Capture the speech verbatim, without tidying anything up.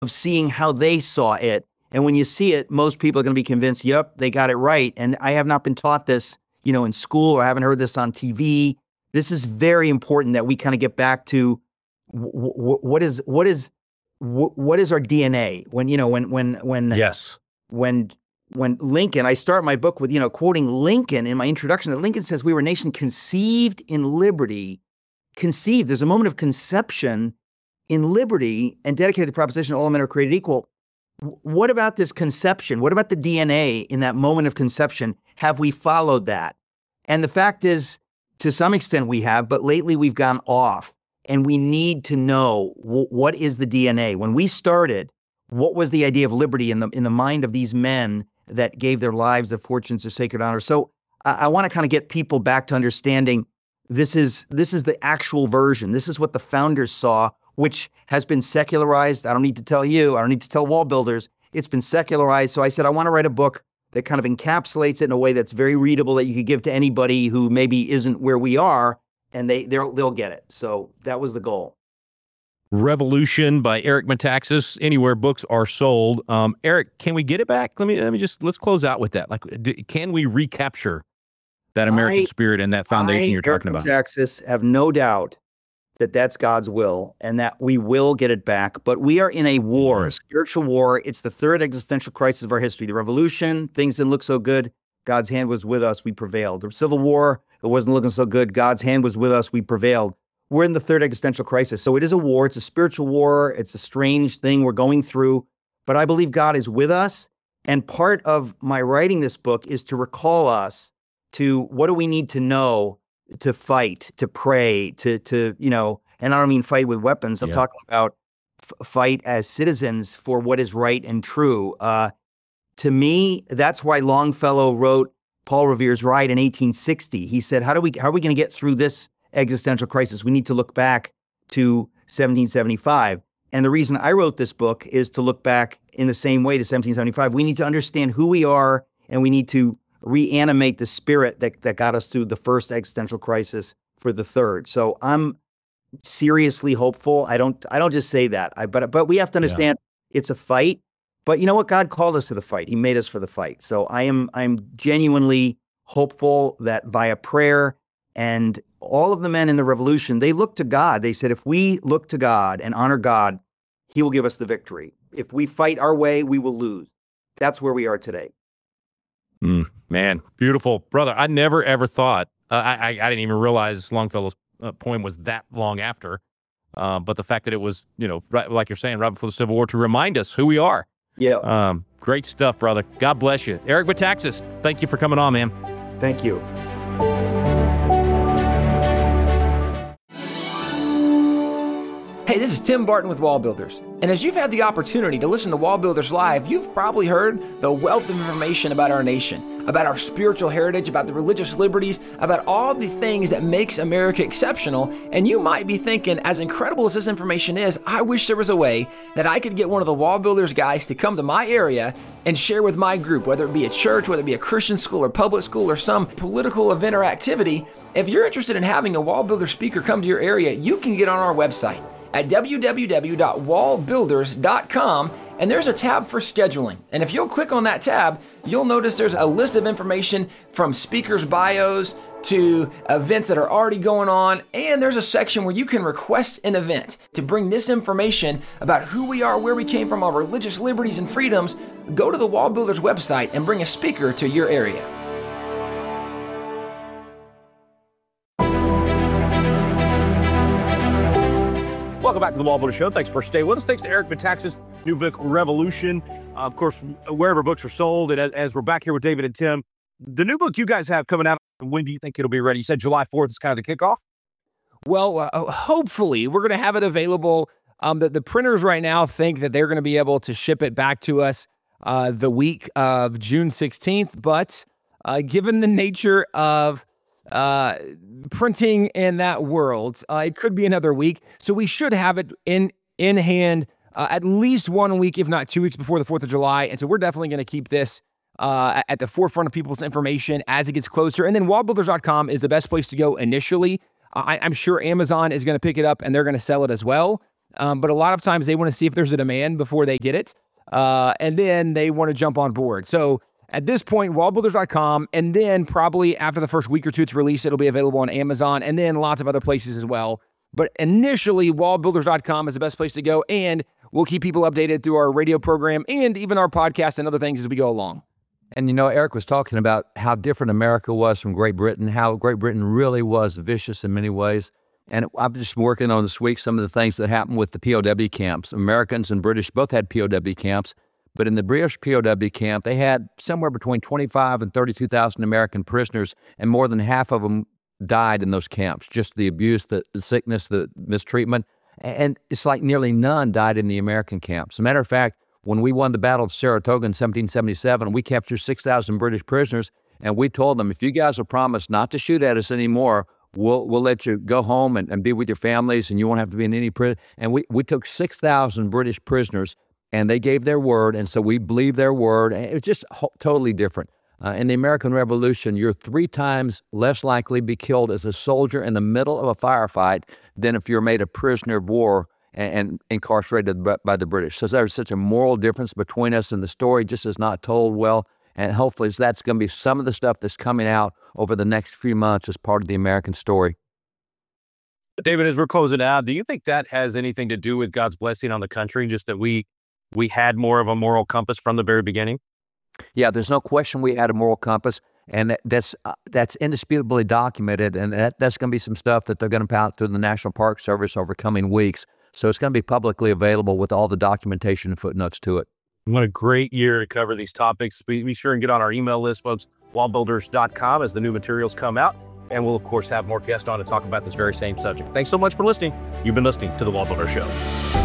of seeing how they saw it. And when you see it, most people are going to be convinced, yep, they got it right. And I have not been taught this, you know, in school, or I haven't heard this on T V. This is very important that we kind of get back to w- w- what is what is w- what is our D N A? When you know when when when yes when when Lincoln, I start my book with you know quoting Lincoln in my introduction. That Lincoln says we were a nation conceived in liberty, conceived. There's a moment of conception in liberty and dedicated to the proposition all men are created equal. What about this conception? What about the D N A in that moment of conception? Have we followed that? And the fact is, to some extent we have, but lately we've gone off, and we need to know w- what is the D N A. When we started, what was the idea of liberty in the in the mind of these men that gave their lives, their fortunes, their sacred honor? So I, I want to kind of get people back to understanding this is this is the actual version. This is what the founders saw, which has been secularized. I don't need to tell you. I don't need to tell wall builders. It's been secularized. So I said, I want to write a book that kind of encapsulates it in a way that's very readable, that you could give to anybody who maybe isn't where we are, and they they'll they'll get it. So that was the goal. Revolution by Eric Metaxas, anywhere books are sold. Um, Eric, can we get it back? Let me let me just let's close out with that. Like, do, can we recapture that American I, spirit and that foundation I, you're talking Eric about? Metaxas have no doubt that that's God's will and that we will get it back. But we are in a war, mm-hmm. a spiritual war. It's the third existential crisis of our history. The revolution, things didn't look so good. God's hand was with us. We prevailed. The Civil War, it wasn't looking so good. God's hand was with us. We prevailed. We're in the third existential crisis. So it is a war. It's a spiritual war. It's a strange thing we're going through. But I believe God is with us. And part of my writing this book is to recall us to what do we need to know to fight, to pray, to, to you know, and I don't mean fight with weapons. I'm yeah. talking about f- fight as citizens for what is right and true. Uh, to me, that's why Longfellow wrote Paul Revere's Ride in eighteen sixty. He said, how do we, how are we going to get through this existential crisis? We need to look back to seventeen seventy-five. And the reason I wrote this book is to look back in the same way to seventeen seventy-five. We need to understand who we are, and we need to reanimate the spirit that, that got us through the first existential crisis for the third. So I'm seriously hopeful. I don't I don't just say that. I, but but we have to understand yeah. it's a fight. But you know what? God called us to the fight. He made us for the fight. So I am I'm genuinely hopeful that via prayer and all of the men in the revolution, they looked to God. They said, if we look to God and honor God, he will give us the victory. If we fight our way, we will lose. That's where we are today. Mm, man, beautiful. Brother, I never, ever thought, uh, I, I I didn't even realize Longfellow's uh, poem was that long after. Uh, but the fact that it was, you know, right, like you're saying, right before the Civil War, to remind us who we are. Yeah. Um, great stuff, brother. God bless you. Eric Metaxas, thank you for coming on, man. Thank you. Hey, this is Tim Barton with Wall Builders. And as you've had the opportunity to listen to Wall Builders Live, you've probably heard the wealth of information about our nation, about our spiritual heritage, about the religious liberties, about all the things that makes America exceptional. And you might be thinking, as incredible as this information is, I wish there was a way that I could get one of the Wall Builders guys to come to my area and share with my group, whether it be a church, whether it be a Christian school or public school or some political event or activity. If you're interested in having a Wall Builder speaker come to your area, you can get on our website at w w w dot wall builders dot com, and there's a tab for scheduling. And if you'll click on that tab, you'll notice there's a list of information from speakers' bios to events that are already going on, and there's a section where you can request an event to bring this information about who we are, where we came from, our religious liberties and freedoms. Go to the Wall Builders website and bring a speaker to your area. Welcome back to the Wall Builder Show. Thanks for staying with us. Thanks to Eric Metaxas' new book, Revolution. Uh, of course, wherever books are sold. And as we're back here with David and Tim, the new book you guys have coming out, when do you think it'll be ready? You said July fourth is kind of the kickoff? Well, uh, hopefully we're going to have it available. Um, the, the printers right now think that they're going to be able to ship it back to us uh, the week of June sixteenth. But uh, given the nature of uh, printing in that world, uh, it could be another week. So we should have it in, in hand uh, at least one week, if not two weeks before the fourth of July. And so we're definitely going to keep this uh, at the forefront of people's information as it gets closer. And then wall builders dot com is the best place to go initially. Uh, I, I'm sure Amazon is going to pick it up and they're going to sell it as well. Um, but a lot of times they want to see if there's a demand before they get it. Uh, and then they want to jump on board. So at this point, wall builders dot com, and then probably after the first week or two it's released, it'll be available on Amazon and then lots of other places as well. But initially, wall builders dot com is the best place to go, and we'll keep people updated through our radio program and even our podcast and other things as we go along. And, you know, Eric was talking about how different America was from Great Britain, how Great Britain really was vicious in many ways. And I'm just working on this week some of the things that happened with the P O W camps. Americans and British both had P O W camps, but in the British P O W camp, they had somewhere between twenty-five and thirty-two thousand American prisoners, and more than half of them died in those camps. Just the abuse, the, the sickness, the mistreatment. And it's like nearly none died in the American camps. As a matter of fact, when we won the Battle of Saratoga in seventeen seventy-seven, we captured six thousand British prisoners, and we told them, if you guys will promise not to shoot at us anymore, we'll we'll let you go home and, and be with your families, and you won't have to be in any prison. And we, we took six thousand British prisoners, and they gave their word, and so we believed their word. And it was just ho- totally different. Uh, in the American Revolution, you're three times less likely to be killed as a soldier in the middle of a firefight than if you're made a prisoner of war and, and incarcerated by, by the British. So there's such a moral difference between us, and the story just is not told well. And hopefully that's going to be some of the stuff that's coming out over the next few months as part of the American story. David, as we're closing out, do you think that has anything to do with God's blessing on the country, just that we we had more of a moral compass from the very beginning? Yeah, there's no question we had a moral compass, and that's uh, that's indisputably documented, and that, that's going to be some stuff that they're going to put out through the National Park Service over coming weeks. So it's going to be publicly available with all the documentation and footnotes to it. What a great year to cover these topics. Be, be sure and get on our email list, folks, wall builders dot com, as the new materials come out. And we'll, of course, have more guests on to talk about this very same subject. Thanks so much for listening. You've been listening to The Wall Builder Show.